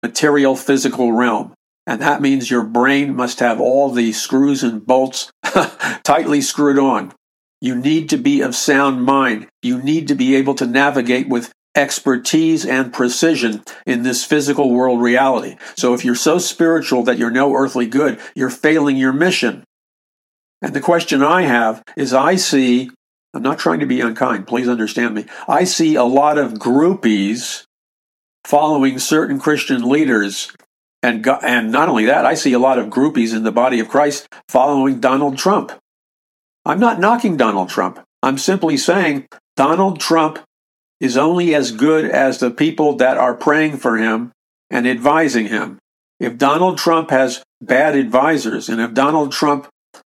material physical realm. And that means your brain must have all the screws and bolts tightly screwed on. You need to be of sound mind. You need to be able to navigate with expertise and precision in this physical world reality. So if you're so spiritual that you're no earthly good, you're failing your mission. And the question I have is I'm not trying to be unkind, please understand me. I see a lot of groupies following certain Christian leaders. And not only that, I see a lot of groupies in the body of Christ following Donald Trump. I'm not knocking Donald Trump. I'm simply saying Donald Trump is only as good as the people that are praying for him and advising him. If Donald Trump has bad advisors, and if Donald Trump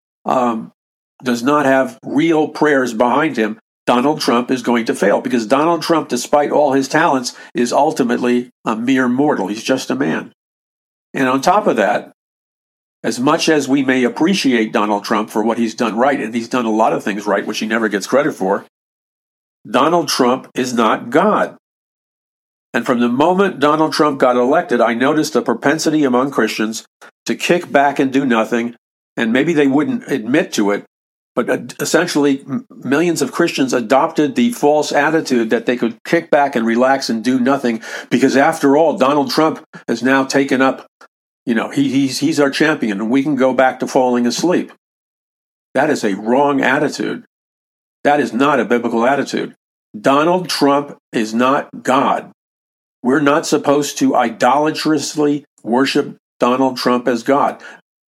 does not have real prayers behind him, Donald Trump is going to fail, because Donald Trump, despite all his talents, is ultimately a mere mortal. He's just a man. And on top of that, as much as we may appreciate Donald Trump for what he's done right, and he's done a lot of things right, which he never gets credit for, Donald Trump is not God. And from the moment Donald Trump got elected, I noticed a propensity among Christians to kick back and do nothing, and maybe they wouldn't admit to it, but essentially millions of Christians adopted the false attitude that they could kick back and relax and do nothing, because after all, Donald Trump has now taken up, he's our champion, and we can go back to falling asleep. That is a wrong attitude. That is not a biblical attitude. Donald Trump is not God. We're not supposed to idolatrously worship Donald Trump as God.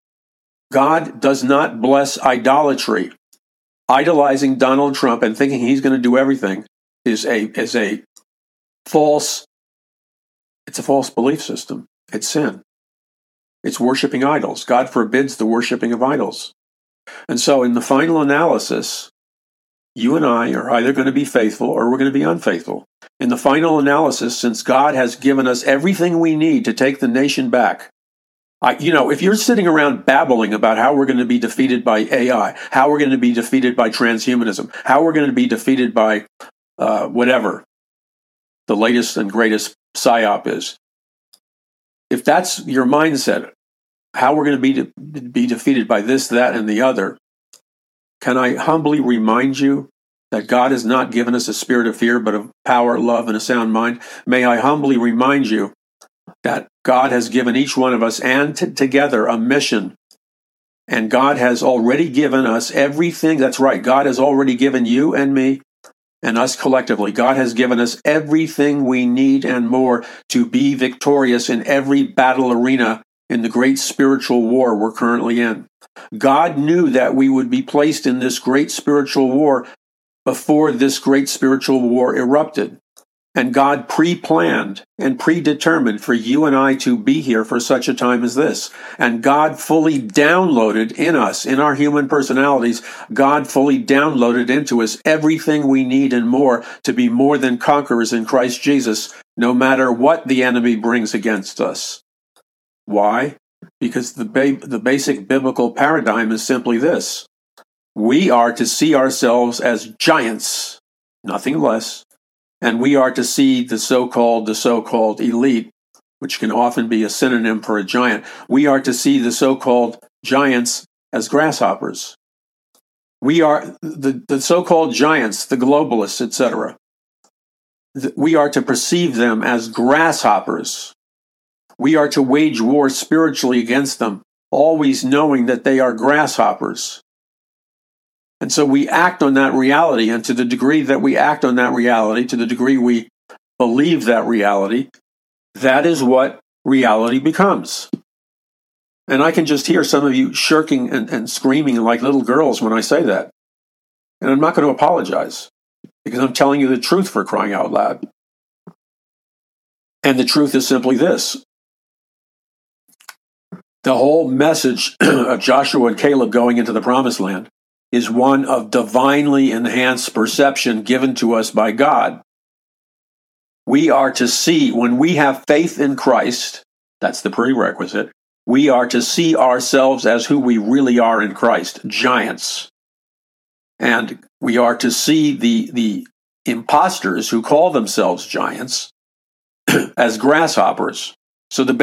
God does not bless idolatry. Idolizing Donald Trump and thinking he's going to do everything is a false belief system. It's sin. It's worshiping idols. God forbids the worshiping of idols. And so in the final analysis, you and I are either going to be faithful or we're going to be unfaithful. In the final analysis, since God has given us everything we need to take the nation back, if you're sitting around babbling about how we're going to be defeated by AI, how we're going to be defeated by transhumanism, how we're going to be defeated by whatever the latest and greatest psyop is, if that's your mindset, how we're going to be defeated by this, that, and the other, can I humbly remind you that God has not given us a spirit of fear, but of power, love, and a sound mind? May I humbly remind you that God has given each one of us and together a mission. And God has already given us everything. That's right. God has already given you and me and us collectively. God has given us everything we need and more to be victorious in every battle arena in the great spiritual war we're currently in. God knew that we would be placed in this great spiritual war before this great spiritual war erupted. And God pre-planned and predetermined for you and I to be here for such a time as this. And God fully downloaded in us, in our human personalities, God fully downloaded into us everything we need and more to be more than conquerors in Christ Jesus, no matter what the enemy brings against us. Why? Because the basic biblical paradigm is simply this. We are to see ourselves as giants, nothing less. And we are to see the so-called elite, which can often be a synonym for a giant. We are to see the so-called giants as grasshoppers. We are the so-called giants, the globalists, etc. We are to perceive them as grasshoppers. We are to wage war spiritually against them, always knowing that they are grasshoppers. And so we act on that reality, and to the degree that we act on that reality, to the degree we believe that reality, that is what reality becomes. And I can just hear some of you shirking and screaming like little girls when I say that. And I'm not going to apologize, because I'm telling you the truth, for crying out loud. And the truth is simply this. The whole message of Joshua and Caleb going into the promised land is one of divinely enhanced perception given to us by God. We are to see, when we have faith in Christ, that's the prerequisite, we are to see ourselves as who we really are in Christ, giants. And we are to see the imposters who call themselves giants as grasshoppers. So the